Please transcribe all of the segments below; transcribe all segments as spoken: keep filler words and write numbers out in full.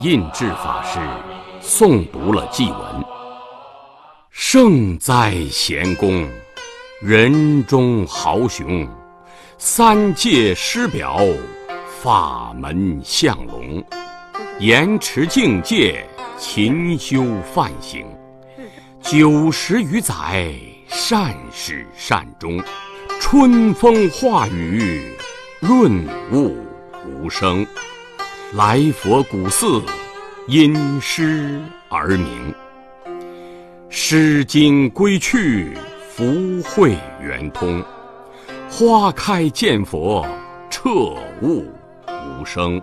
印智法师诵读了祭文：圣哉贤公，人中豪雄，三界师表，法门相隆，严持境界，勤修梵行，九十余载，善始善终，春风化雨，润物无声。来佛古寺，因诗而名。诗经归去，福慧圆通。花开见佛，彻悟无声。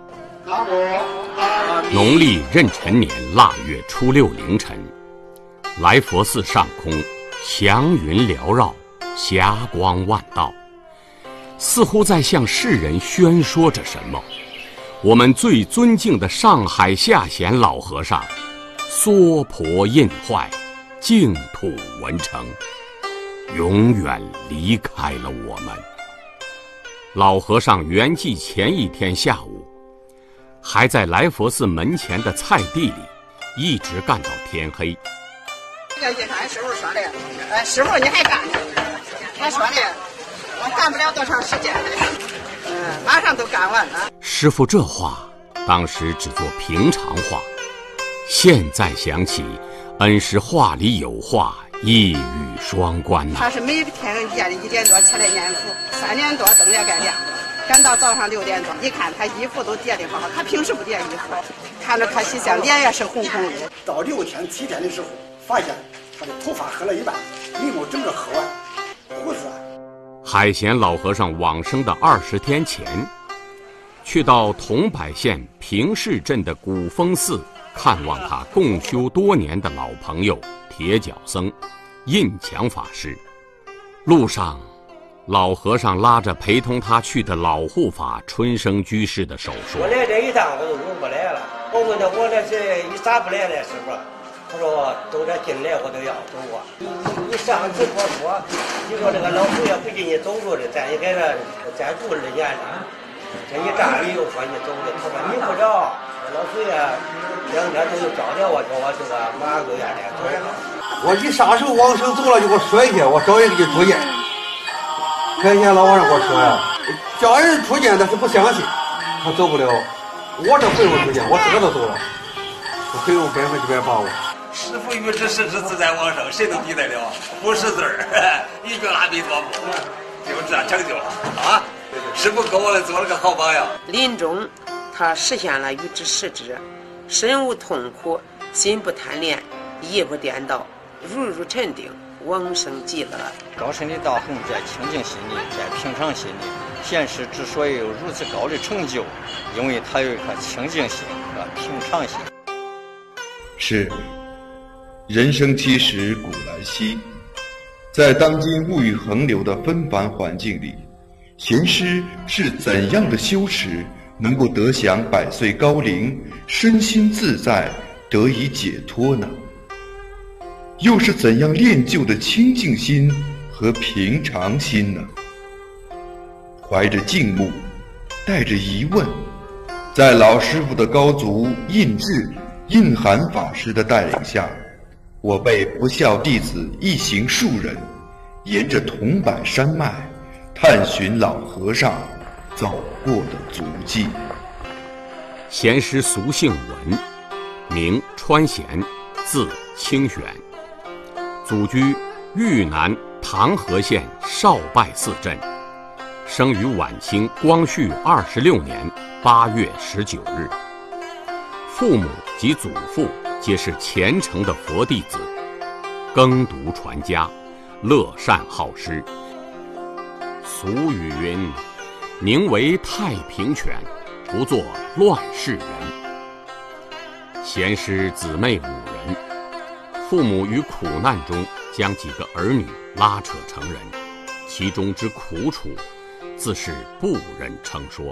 农历壬辰年腊月初六凌晨，来佛寺上空祥云缭绕，霞光万道，似乎在向世人宣说着什么。我们最尊敬的上海下贤老和尚娑婆印坏，净土文成，永远离开了我们。老和尚圆寂前一天下午，还在来佛寺门前的菜地里一直干到天黑。 这个俺师傅说的，呃，师傅你还干呢？他说的，我干不了多长时间了，嗯，马上都干完了。 师傅这话当时只做平常话，现在想起，恩师话里有话，一语双关呐、啊。 他是每天夜里一点多起来念佛，三点多灯也该亮了，赶到早上六点多，一看他衣服都叠得好，他平时不叠衣服，看着他洗相，脸也是红红的。 到六天七天的时候，发现他的头发黑了一半，眉毛整个黑完，胡子。 海贤老和尚往生的二十天前，去到桐柏县平市镇的古峰寺看望他共修多年的老朋友铁脚僧印强法师。路上，老和尚拉着陪同他去的老护法春生居士的手说：“ 我来这一趟我都用不来了。我问他我这是一咋不来了，师傅？他说都这进来我都要走啊。你你上次我说，你说这个老祖爷不给你走路的，咱也给他再住了年了。这一站你又说你走的，他说你不着，老祖爷两天都有招了我，叫我这个马上就愿来走。 我一撒手往生走了，就给我摔下，我找人给你出见。开前老和尚给我说呀，叫人出见他是不相信，他走不了。我这不用出见，我自个都走了，我可以用百分之百把握。 师父与之实之自在往生，谁能抵得了？不识字儿，一句阿弥陀佛，就这样成就了啊！师父给我们做了个好榜样。 临终，他实现了与之实之，身无痛苦，心不贪恋，意不颠倒，如如沉定，往生极乐。 高深的大宏在清净心里，在平常心里。贤师之所以有如此高的成就，因为他有一颗清净心和平常心。 是。人生七十古来稀，在当今物欲横流的纷繁环境里，贤师是怎样的修持能够得享百岁高龄，身心自在，得以解脱呢？又是怎样练就的清净心和平常心呢？怀着敬慕，带着疑问，在老师傅的高足印智印涵法师的带领下，我辈不孝弟子一行数人，沿着桐柏山脉，探寻老和尚走过的足迹。 贤师俗姓文，名川贤，字清玄，祖居豫南唐河县少拜寺镇，生于晚清光绪二十六年八月十九日。父母及祖父皆是虔诚的佛弟子，耕读传家，乐善好施。俗语云：宁为太平犬，不做乱世人。贤师姊妹五人，父母于苦难中将几个儿女拉扯成人，其中之苦楚，自是不忍称说。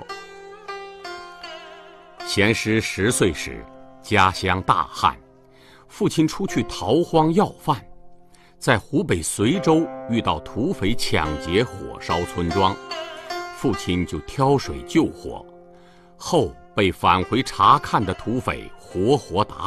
贤师十岁时，家乡大旱，父亲出去逃荒要饭，在湖北随州遇到土匪抢劫火烧村庄，父亲就挑水救火，后被返回查看的土匪活活打